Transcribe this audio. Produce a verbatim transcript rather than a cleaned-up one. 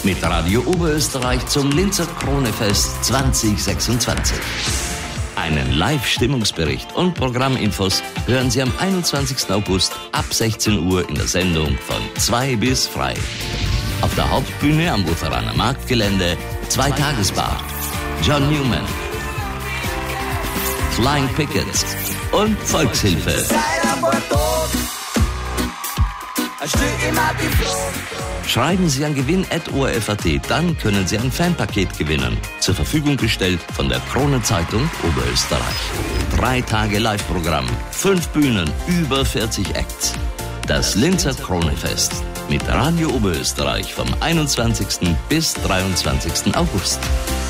mit Radio Oberösterreich zum Linzer Kronefest zwanzig sechsundzwanzig. Einen Live-Stimmungsbericht und Programminfos hören Sie am einundzwanzigsten August ab sechzehn Uhr in der Sendung von zwei bis frei. Auf der Hauptbühne am Lutheraner Marktgelände Zweitagesbar, John Newman, Flying Pickets und Volkshilfe. Schreiben Sie an gewinn at o r f punkt a t, dann können Sie ein Fanpaket gewinnen. Zur Verfügung gestellt von der Kronenzeitung Oberösterreich. Drei Tage Live-Programm, fünf Bühnen, über vierzig Acts. Das Linzer Kronefest mit Radio Oberösterreich vom einundzwanzigsten bis dreiundzwanzigsten August.